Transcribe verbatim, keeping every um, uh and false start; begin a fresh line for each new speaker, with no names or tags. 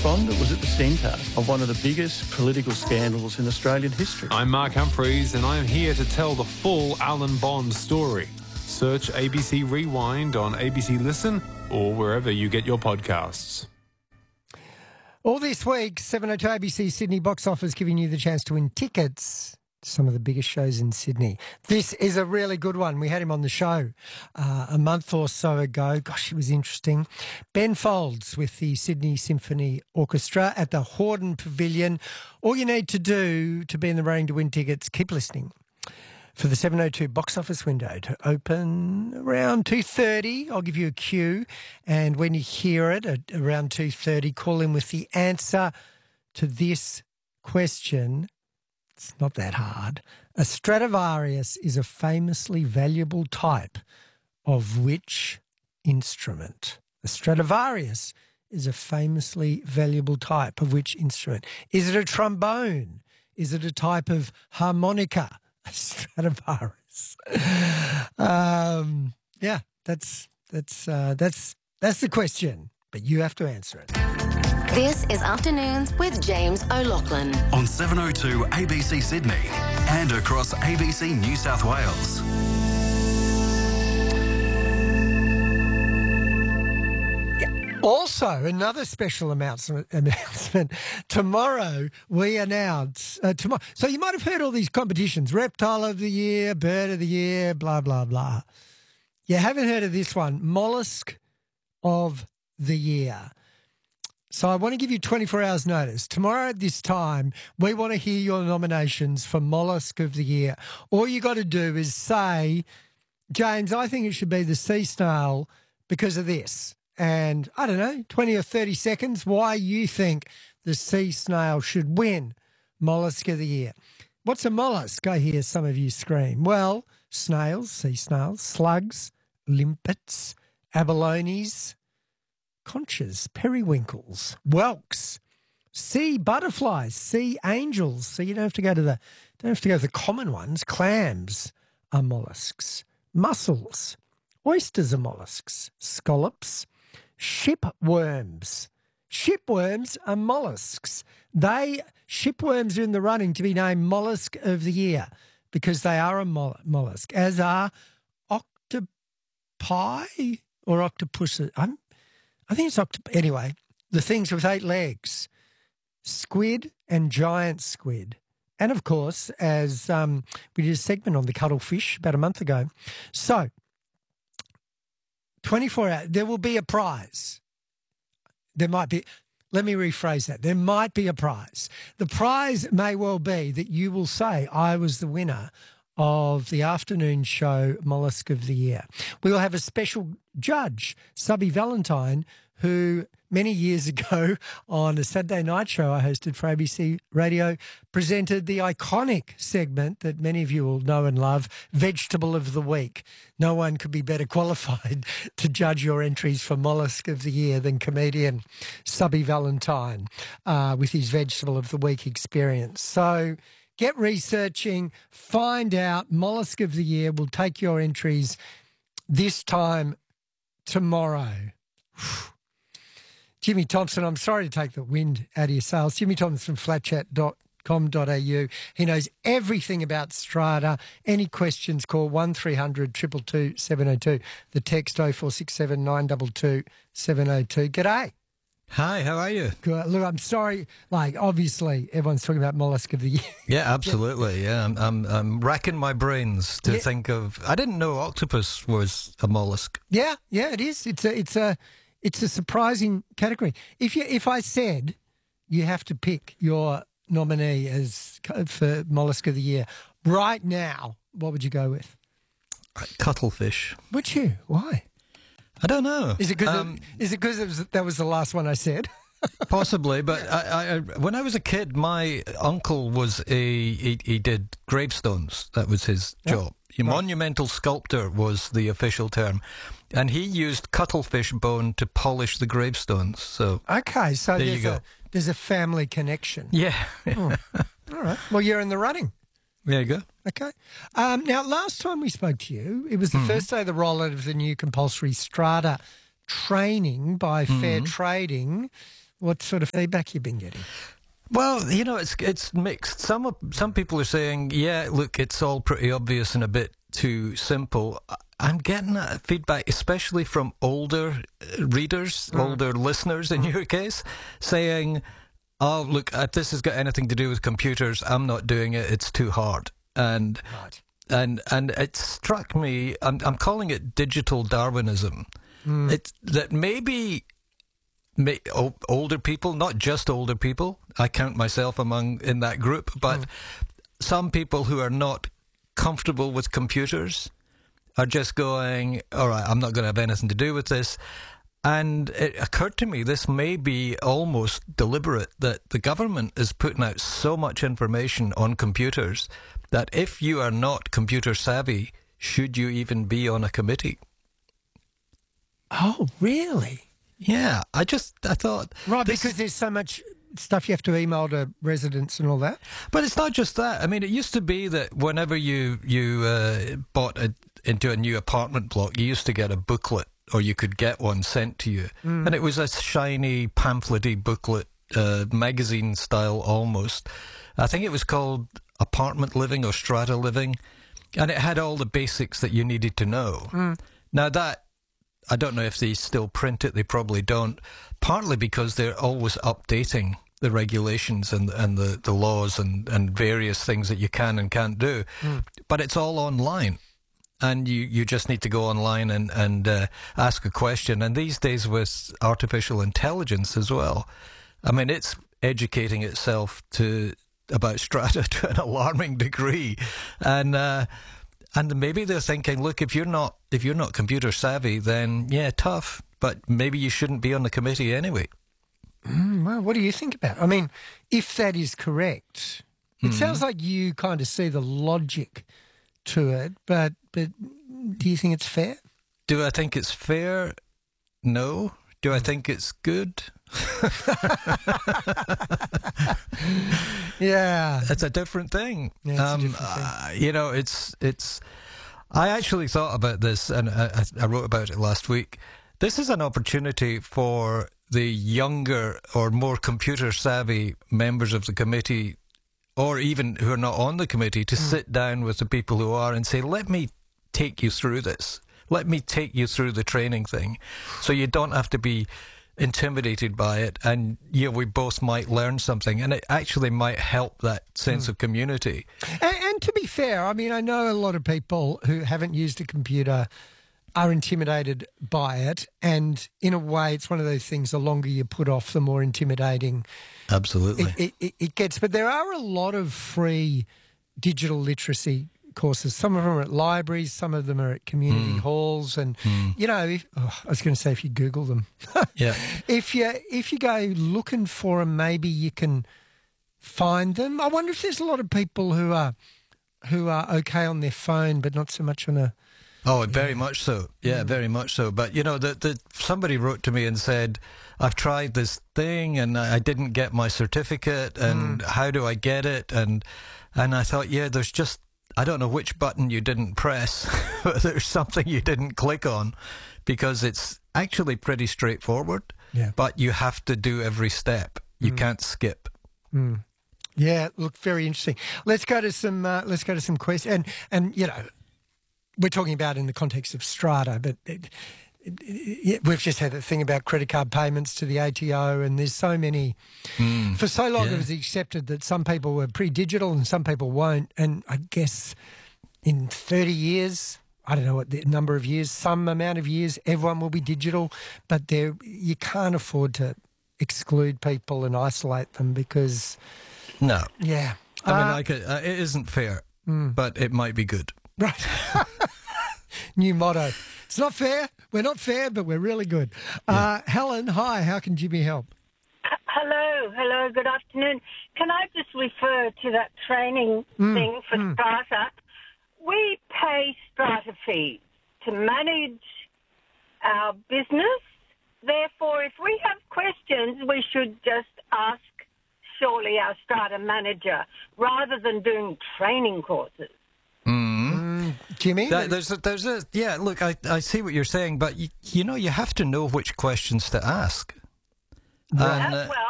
Bond was at the centre of one of the biggest political scandals in Australian history.
I'm Mark Humphreys, and I'm here to tell the full Alan Bond story. Search A B C Rewind on A B C Listen or wherever you get your podcasts.
All this week, seven oh two A B C Sydney box office giving you the chance to win tickets to some of the biggest shows in Sydney. This is a really good one. We had him on the show uh, a month or so ago. Gosh, it was interesting. Ben Folds with the Sydney Symphony Orchestra at the Hordern Pavilion. All you need to do to be in the running to win tickets, keep listening for the seven oh two box office window to open around two thirty. I'll give you a cue, and when you hear it at around two thirty, call in with the answer to this question. It's not that hard. A Stradivarius is a famously valuable type of which instrument? A Stradivarius is a famously valuable type of which instrument? Is it a trombone? Is it a type of harmonica? Stradivarius. um, yeah, that's that's uh, that's that's the question, but you have to answer it.
This is Afternoons with James O'Loughlin
on seven oh two A B C Sydney and across A B C New South Wales.
Also, another special announcement. announcement. Tomorrow we announce, uh, tomorrow. So you might have heard all these competitions, Reptile of the Year, Bird of the Year, blah, blah, blah. You haven't heard of this one, Mollusk of the Year. So I want to give you twenty-four hours notice. Tomorrow at this time, we want to hear your nominations for Mollusk of the Year. All you got to do is say, James, I think it should be the sea snail because of this. And, I don't know, twenty or thirty seconds, why you think the sea snail should win Mollusk of the Year. What's a mollusk? I hear some of you scream. Well, snails, sea snails, slugs, limpets, abalones, conchas, periwinkles, whelks, sea butterflies, sea angels. So you don't have to go to the don't have to go to the common ones. Clams are mollusks. Mussels, oysters are mollusks. Scallops, shipworms. Shipworms are mollusks. They shipworms are in the running to be named Mollusk of the Year because they are a moll- mollusk, as are octopi or octopuses. I'm, I think it's octopus. Anyway, the things with eight legs, squid and giant squid. And, of course, as um, we did a segment on the cuttlefish about a month ago. So, twenty-four hours, there will be a prize. There might be, let me rephrase that. There might be a prize. The prize may well be that you will say, I was the winner of the afternoon show Mollusk of the Year. We will have a special judge, Subby Valentine, who many years ago on a Saturday night show I hosted for A B C Radio presented the iconic segment that many of you will know and love, Vegetable of the Week. No one could be better qualified to judge your entries for Mollusk of the Year than comedian Subby Valentine uh, with his Vegetable of the Week experience. So get researching, find out. Mollusk of the Year will take your entries this time tomorrow. Jimmy Thompson, I'm sorry to take the wind out of your sails. Jimmy Thompson from flat chat dot com dot a u. He knows everything about Strata. Any questions, call one three hundred two two two seven oh two. The text oh four six seven nine two two seven oh two. G'day.
Hi, how are you?
Good. Look, I'm sorry. Like, obviously, everyone's talking about Mollusk of the Year.
Yeah, absolutely. Yeah, I'm, I'm, I'm racking my brains to
Yeah.
think of. I didn't know octopus was a mollusk.
Yeah, yeah, it is. It's a, it's a, it's a surprising category. If you, if I said you have to pick your nominee as for Mollusk of the Year right now, what would you go with?
Cuttlefish.
Would you? Why?
I don't know.
Is it because
Um,
is it because that was the last one I said?
Possibly, but I, I, when I was a kid, my uncle was a he, he did gravestones. That was his
Yep.
job. A
Right.
monumental sculptor was the official term, and he used cuttlefish bone to polish the gravestones. So
Okay, so
There you
there's
go.
a there's a family connection.
yeah,
Oh, all right. Well, you're in the running.
there you go.
Okay. Um, now, last time we spoke to you, it was the first day of the rollout of the new compulsory strata training by Fair Trading. What sort of feedback you've been getting?
Well, you know, it's it's mixed. Some of, some people are saying, yeah, look, it's all pretty obvious and a bit too simple. I'm getting that feedback, especially from older readers, mm. older listeners in mm. your case, saying, oh, look, if this has got anything to do with computers, I'm not doing it, it's too hard. And
right.
and and it struck me, I'm, I'm calling it digital Darwinism. Mm. It's that maybe... May, o- older people, not just older people, I count myself among in that group, but mm. some people who are not comfortable with computers are just going, all right, I'm not going to have anything to do with this. And it occurred to me this may be almost deliberate, that the government is putting out so much information on computers that if you are not computer savvy, should you even be on a committee?
Oh, really?
Yeah, I just, I thought...
Right,
this,
because there's so much stuff you have to email to residents and all that.
But it's not just that. I mean, it used to be that whenever you, you uh, bought a, into a new apartment block, you used to get a booklet, or you could get one sent to you. Mm. And it was a shiny, pamphlet-y booklet, uh, magazine style almost. I think it was called Apartment Living or Strata Living. And it had all the basics that you needed to know. Mm. Now that... I don't know if they still print it, they probably don't, partly because they're always updating the regulations and and the, the laws and, and various things that you can and can't do. Mm. But it's all online, and you, you just need to go online and, and uh, ask a question. And these days with artificial intelligence as well, I mean, it's educating itself to about strata to an alarming degree. And... Uh, And maybe they're thinking, look, if you're not if you're not computer savvy, then yeah, tough. But maybe you shouldn't be on the committee anyway.
Mm, well, what do you think about it? I mean, if that is correct, it mm. sounds like you kind of see the logic to it. But but do you think it's fair?
Do I think it's fair? No. Do I think it's good?
Yeah,
it's a different thing.
Yeah, it's
um,
a different thing.
Uh, you know, it's it's. I actually thought about this, and I, I wrote about it last week. This is an opportunity for the younger or more computer savvy members of the committee, or even who are not on the committee, to mm. sit down with the people who are and say, "Let me take you through this. Let me take you through the training thing, so you don't have to be intimidated by it, and you know, we both might learn something, and it actually might help that sense mm. of community."
And, and to be fair, I mean, I know a lot of people who haven't used a computer are intimidated by it, and in a way, it's one of those things, the longer you put off, the more intimidating
Absolutely.
it, it, it gets. But there are a lot of free digital literacy courses. Some of them are at libraries, some of them are at community mm. halls, and mm. you know, if, oh, I was going to say if you Google them,
yeah.
If you if you go looking for them, maybe you can find them. I wonder if there's a lot of people who are who are okay on their phone, but not so much on a.
Oh, very yeah. much so. Yeah, mm. very much so. But you know, the, the somebody wrote to me and said, "I've tried this thing and I didn't get my certificate, and mm. how do I get it?" And and I thought, yeah, there's just. I don't know which button you didn't press, but there's something you didn't click on, because it's actually pretty straightforward,
yeah.
but you have to do every step. You mm. can't skip.
Mm. Yeah, look, very interesting. Let's go to some, uh, let's go to some questions. And, and, you know, we're talking about in the context of strata, but it, it, it, we've just had the thing about credit card payments to the A T O, and there's so many. Mm. For so long, yeah. it was accepted that some people were pre-digital and some people won't. And I guess in thirty years, I don't know what the number of years, some amount of years, everyone will be digital. But there, you can't afford to exclude people and isolate them because.
No.
Yeah.
I mean,
uh,
like it, uh, it isn't fair, mm. but it might be good.
Right. New motto. It's not fair. We're not fair, but we're really good. Yeah. Uh, Helen, hi. How can Jimmy help?
H- hello. Hello. Good afternoon. Can I just refer to that training
mm.
thing for
mm.
Strata? We pay Strata fees to manage our business. Therefore, if we have questions, we should just ask, surely, our Strata manager, rather than doing training courses.
Mm. Jimmy?
That, there's a, there's a, yeah, look, I, I see what you're saying, but you, you know, you have to know which questions to ask. And,
Uh,
uh,
well,